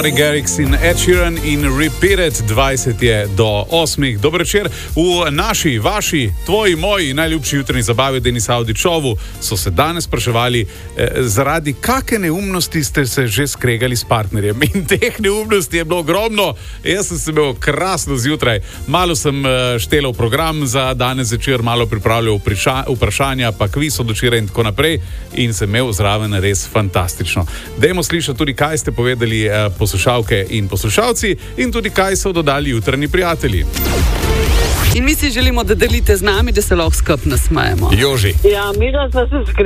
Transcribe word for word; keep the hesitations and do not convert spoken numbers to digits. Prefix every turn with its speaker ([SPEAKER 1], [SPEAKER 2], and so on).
[SPEAKER 1] Martin Garrix in Ed Sheeran in Repeat It, dvajset je do osmih. Dober večer. V naši, vaši, tvoji, moji najljubši jutrni zabavi Denis Avdićovu so se danes spraševali, eh, zaradi kakšne neumnosti ste se že skregali s partnerjem. In teh neumnosti je bilo ogromno. Jaz sem se imel krasno zjutraj. Malo sem eh, štelal program za danes večer, malo pripravljal vpraša, vprašanja, pa kviz od včeraj in tako naprej. In sem imel zraven res fantastično. Dajmo slišati tudi, kaj ste povedali eh, poslušalke in poslušalci in tudi, kaj so dodali jutrni prijatelji.
[SPEAKER 2] In mi si želimo, da delite z nami, da se lahko skupaj nasmejemo.
[SPEAKER 1] Joži.
[SPEAKER 3] Ja, mi smo se skregali.